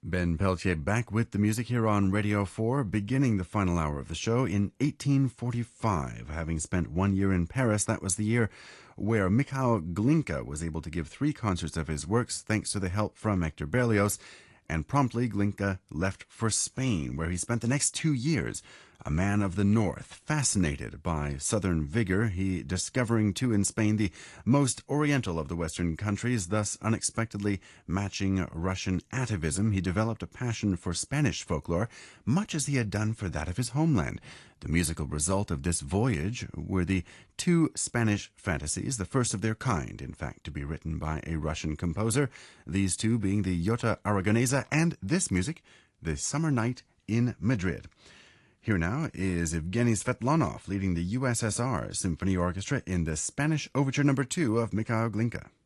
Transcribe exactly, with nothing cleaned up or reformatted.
Ben Peltier back with the music here on Radio four, beginning the final hour of the show in eighteen forty-five. Having spent one year in Paris, that was the year where Mikhail Glinka was able to give three concerts of his works thanks to the help from Hector Berlioz, and promptly Glinka left for Spain, where he spent the next two years. A man of the north, fascinated by southern vigor, he discovering too in Spain the most oriental of the Western countries, thus unexpectedly matching Russian atavism. He developed a passion for Spanish folklore, much as he had done for that of his homeland. The musical result of this voyage were the two Spanish fantasies, the first of their kind, in fact, to be written by a Russian composer, these two being the Jota Aragonesa and this music, The Summer Night in Madrid. Here now is Evgeny Svetlanov leading the U S S R Symphony Orchestra in the Spanish Overture Number two of Mikhail Glinka.